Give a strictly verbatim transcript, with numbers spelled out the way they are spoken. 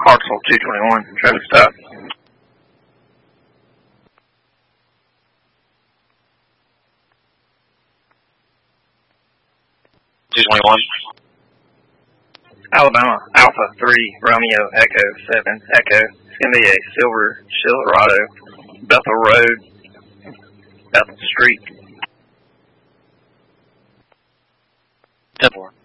Clarksville two twenty-one, traffic stop. two twenty-one. Alabama, Alpha three, Romeo, Echo seven, Echo. It's going to be a silver Silverado, Bethel Road, Bethel Street. ten four.